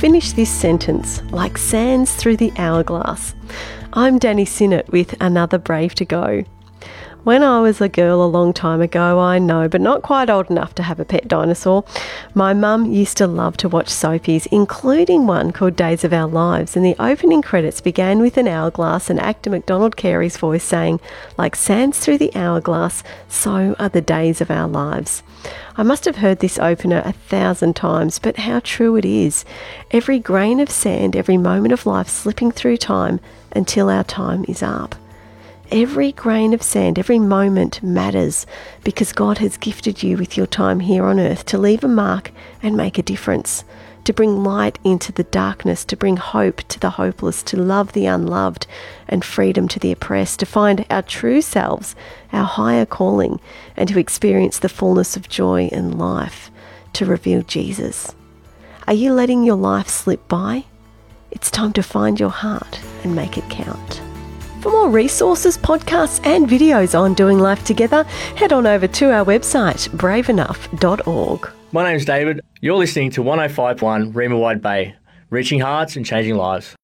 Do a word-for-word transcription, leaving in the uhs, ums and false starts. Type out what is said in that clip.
finish this sentence, like sands through the hourglass. I'm Danny Sinnott with another Brave to Go. When I was a girl a long time ago, I know, but not quite old enough to have a pet dinosaur, my mum used to love to watch soapies, including one called Days of Our Lives, and the opening credits began with an hourglass and actor MacDonald Carey's voice saying, like sands through the hourglass, so are the days of our lives. I must have heard this opener a thousand times, but how true it is. Every grain of sand, every moment of life slipping through time until our time is up. Every grain of sand, every moment matters because God has gifted you with your time here on earth to leave a mark and make a difference, to bring light into the darkness, to bring hope to the hopeless, to love the unloved and freedom to the oppressed, to find our true selves, our higher calling, and to experience the fullness of joy and life, to reveal Jesus. Are you letting your life slip by? It's time to find your heart and make it count. For more resources, podcasts and videos on doing life together, head on over to our website, brave enough dot org. My name's David. You're listening to one oh five point one Reema Wide Bay, reaching hearts and changing lives.